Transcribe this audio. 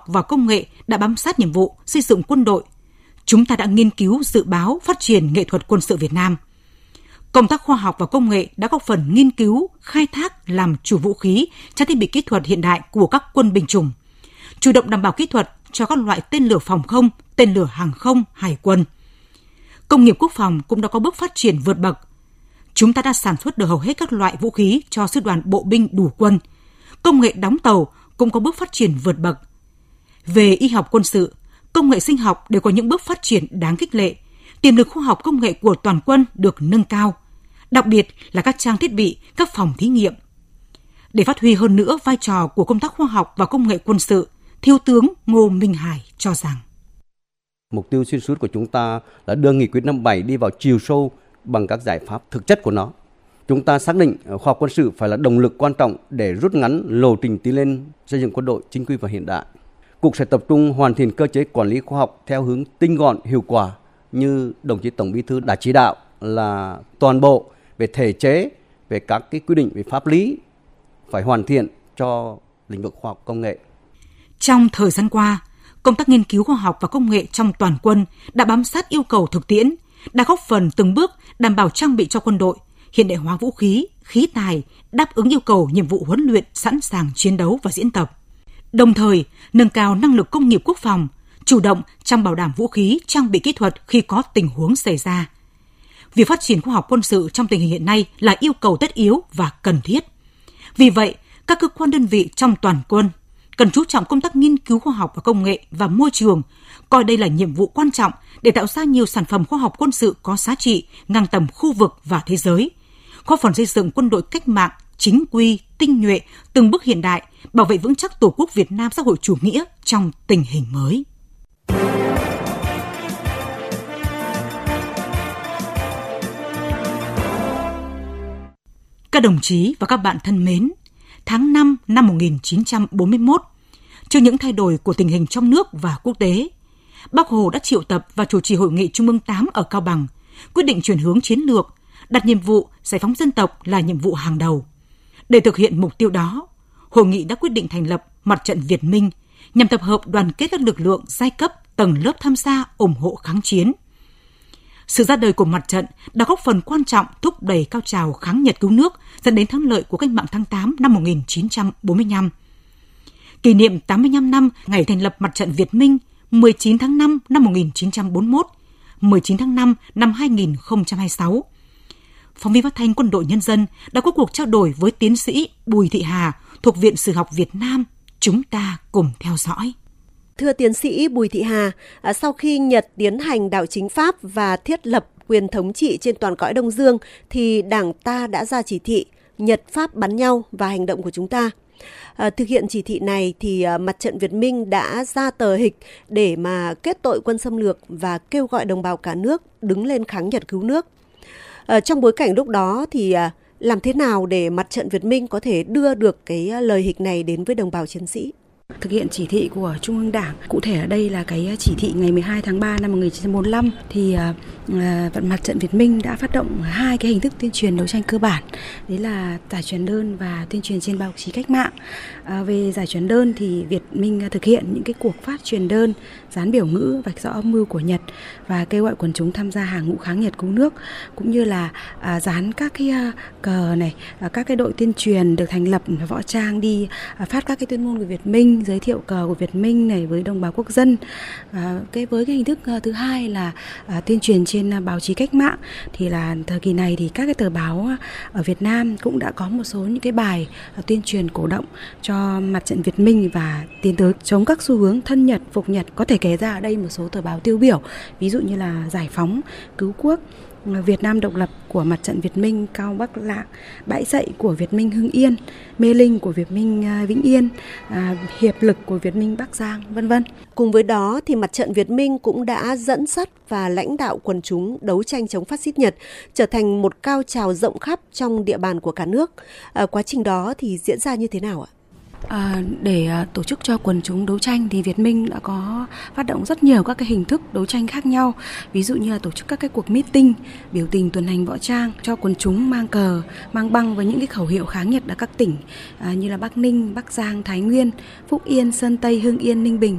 và Công nghệ đã bám sát nhiệm vụ xây dựng quân đội. Chúng ta đã nghiên cứu, dự báo, phát triển nghệ thuật quân sự Việt Nam. Công tác khoa học và công nghệ đã góp phần nghiên cứu, khai thác, làm chủ vũ khí, trang thiết bị kỹ thuật hiện đại của các quân binh chủng, chủ động đảm bảo kỹ thuật cho các loại tên lửa phòng không, tên lửa hàng không, hải quân. Công nghiệp quốc phòng cũng đã có bước phát triển vượt bậc. Chúng ta đã sản xuất được hầu hết các loại vũ khí cho sư đoàn bộ binh đủ quân. Công nghệ đóng tàu cũng có bước phát triển vượt bậc. Về y học quân sự, công nghệ sinh học đều có những bước phát triển đáng khích lệ. Tiềm lực khoa học công nghệ của toàn quân được nâng cao, đặc biệt là các trang thiết bị, các phòng thí nghiệm. Để phát huy hơn nữa vai trò của công tác khoa học và công nghệ quân sự, Thiếu tướng Ngô Minh Hải cho rằng mục tiêu xuyên suốt của chúng ta là đưa nghị quyết 57 đi vào chiều sâu bằng các giải pháp thực chất của nó. Chúng ta xác định khoa học quân sự phải là động lực quan trọng để rút ngắn lộ trình tiến lên xây dựng quân đội chính quy và hiện đại. Cục sẽ tập trung hoàn thiện cơ chế quản lý khoa học theo hướng tinh gọn, hiệu quả như đồng chí Tổng Bí thư đã chỉ đạo, là toàn bộ về thể chế, về các cái quy định về pháp lý phải hoàn thiện cho lĩnh vực khoa học công nghệ. Trong thời gian qua, công tác nghiên cứu khoa học và công nghệ trong toàn quân đã bám sát yêu cầu thực tiễn, đã góp phần từng bước đảm bảo trang bị cho quân đội, hiện đại hóa vũ khí, khí tài, đáp ứng yêu cầu nhiệm vụ huấn luyện, sẵn sàng chiến đấu và diễn tập. Đồng thời, nâng cao năng lực công nghiệp quốc phòng, chủ động trong bảo đảm vũ khí, trang bị kỹ thuật khi có tình huống xảy ra. Việc phát triển khoa học quân sự trong tình hình hiện nay là yêu cầu tất yếu và cần thiết. Vì vậy, các cơ quan đơn vị trong toàn quân cần chú trọng công tác nghiên cứu khoa học và công nghệ và môi trường, coi đây là nhiệm vụ quan trọng để tạo ra nhiều sản phẩm khoa học quân sự có giá trị ngang tầm khu vực và thế giới, góp phần xây dựng quân đội cách mạng, chính quy, tinh nhuệ, từng bước hiện đại, bảo vệ vững chắc Tổ quốc Việt Nam xã hội chủ nghĩa trong tình hình mới. Các đồng chí và các bạn thân mến, tháng 5 năm 1941, trước những thay đổi của tình hình trong nước và quốc tế, Bác Hồ đã triệu tập và chủ trì Hội nghị Trung ương 8 ở Cao Bằng, quyết định chuyển hướng chiến lược, đặt nhiệm vụ giải phóng dân tộc là nhiệm vụ hàng đầu. Để thực hiện mục tiêu đó, Hội nghị đã quyết định thành lập Mặt trận Việt Minh nhằm tập hợp đoàn kết các lực lượng giai cấp, tầng lớp tham gia ủng hộ kháng chiến. Sự ra đời của mặt trận đã góp phần quan trọng thúc đẩy cao trào kháng Nhật cứu nước, dẫn đến thắng lợi của Cách mạng tháng 8 năm 1945. Kỷ niệm 85 năm ngày thành lập Mặt trận Việt Minh 19 tháng 5 năm 1941, 19 tháng 5 năm 2026. Phóng viên Phát thanh Quân đội Nhân dân đã có cuộc trao đổi với tiến sĩ Bùi Thị Hà thuộc Viện Sử học Việt Nam. Chúng ta cùng theo dõi. Thưa tiến sĩ Bùi Thị Hà, sau khi Nhật tiến hành đạo chính pháp và thiết lập quyền thống trị trên toàn cõi Đông Dương, thì Đảng ta đã ra chỉ thị Nhật Pháp bắn nhau và hành động của chúng ta. Thực hiện chỉ thị này thì Mặt trận Việt Minh đã ra tờ hịch để mà kết tội quân xâm lược và kêu gọi đồng bào cả nước đứng lên kháng Nhật cứu nước. Trong bối cảnh lúc đó thì làm thế nào để Mặt trận Việt Minh có thể đưa được cái lời hịch này đến với đồng bào chiến sĩ? Thực hiện chỉ thị của Trung ương Đảng, cụ thể ở đây là cái chỉ thị ngày 12 tháng 3 năm 1945 thì Mặt trận Việt Minh đã phát động hai cái hình thức tuyên truyền đấu tranh cơ bản, đấy là giải truyền đơn và tuyên truyền trên báo chí cách mạng. Về giải truyền đơn thì Việt Minh thực hiện những cái cuộc phát truyền đơn, dán biểu ngữ vạch rõ âm mưu của Nhật và kêu gọi quần chúng tham gia hàng ngũ kháng Nhật cứu nước, cũng như là dán các cái cờ này, các cái đội tuyên truyền được thành lập võ trang đi phát các cái tuyên ngôn của Việt Minh, giới thiệu cờ của Việt Minh này với đồng bào quốc dân. Với cái hình thức thứ hai là tuyên truyền trên báo chí cách mạng, thì là thời kỳ này thì các cái tờ báo ở Việt Nam cũng đã có một số những cái bài tuyên truyền cổ động cho Mặt trận Việt Minh và tiến tới chống các xu hướng thân Nhật, phục Nhật. Có thể kể ra ở đây một số tờ báo tiêu biểu, ví dụ như là Giải phóng, Cứu quốc, Việt Nam độc lập của Mặt trận Việt Minh Cao Bắc Lạng, Bãi Dậy của Việt Minh Hưng Yên, Mê Linh của Việt Minh Vĩnh Yên, Hiệp lực của Việt Minh Bắc Giang, vân vân. Cùng với đó thì Mặt trận Việt Minh cũng đã dẫn dắt và lãnh đạo quần chúng đấu tranh chống phát xít Nhật, trở thành một cao trào rộng khắp trong địa bàn của cả nước. Quá trình đó thì diễn ra như thế nào ạ? Để tổ chức cho quần chúng đấu tranh thì Việt Minh đã có phát động rất nhiều các cái hình thức đấu tranh khác nhau, ví dụ như là tổ chức các cái cuộc meeting, biểu tình tuần hành võ trang cho quần chúng mang cờ, mang băng với những cái khẩu hiệu kháng Nhật ở các tỉnh như là Bắc Ninh, Bắc Giang, Thái Nguyên, Phúc Yên, Sơn Tây, Hưng Yên, Ninh Bình.